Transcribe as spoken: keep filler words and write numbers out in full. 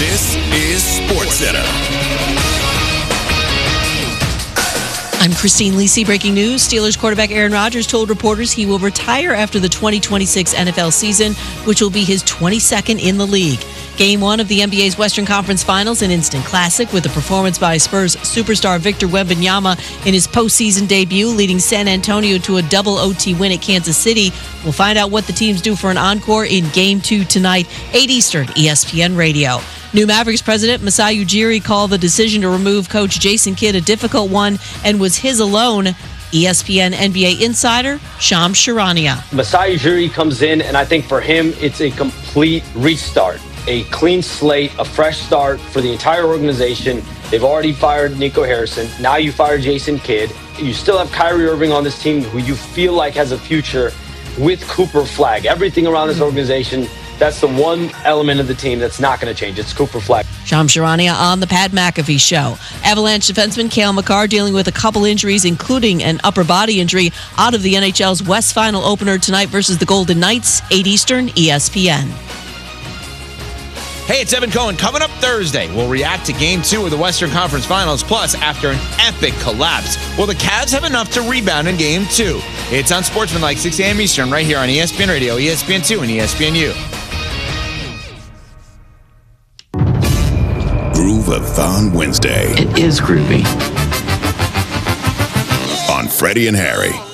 This is SportsCenter. I'm Christine Lisi. Breaking news. Steelers quarterback Aaron Rodgers told reporters he will retire after the twenty twenty-six N F L season, which will be his twenty-second in the league. Game one of the N B A's Western Conference Finals, an instant classic with a performance by Spurs superstar Victor Wembanyama in his postseason debut, leading San Antonio to a double O T win at Kansas City. We'll find out what the teams do for an encore in Game two tonight, eight Eastern, E S P N Radio. New Mavericks president Masai Ujiri called the decision to remove coach Jason Kidd a difficult one and was his alone. E S P N N B A insider Shams Charania. Masai Ujiri comes in, and I think for him, it's a complete restart, a clean slate, a fresh start for the entire organization. They've already fired Nico Harrison. Now you fire Jason Kidd. You still have Kyrie Irving on this team who you feel like has a future with Cooper Flagg. Everything around this organization, that's the one element of the team that's not going to change. It's Cooper Flagg. Shams Charania on the Pat McAfee Show. Avalanche defenseman Cale Makar dealing with a couple injuries, including an upper body injury, out of the N H L's West Final opener tonight versus the Golden Knights, eight Eastern, E S P N. Hey, it's Evan Cohen. Coming up Thursday, we'll react to Game two of the Western Conference Finals. Plus, after an epic collapse, will the Cavs have enough to rebound in Game two? It's on Sportsmanlike, six a.m. Eastern, right here on E S P N Radio, E S P N two, and E S P N U. Groove-a-thon Wednesday. It is groovy. On Freddie and Harry.